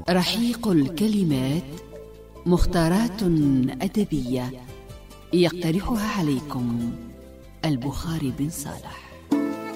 رحيق الكلمات، مختارات أدبية يقترحها عليكم البخاري بن صالح.